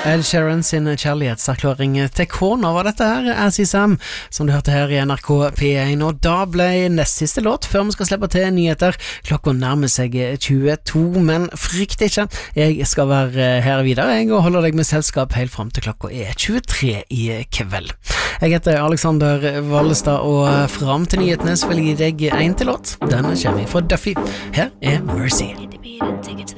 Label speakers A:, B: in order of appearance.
A: Ed Sheeran sin kjærlighetserklæring til kona var dette her, As Is Sam, som du hørte her i NRK P1, og da ble nest siste låt før vi skal slippe til nyheter. Klokka nærmer seg 22, men frykt ikke, jeg skal være her videre, jeg, og holder deg med selskap helt frem til klokka 23 i kveld. Jeg heter Alexander Vallestad, og frem til nyhetene så vil jeg gi deg en til låt. Den kommer fra Duffy. Her er Mercy.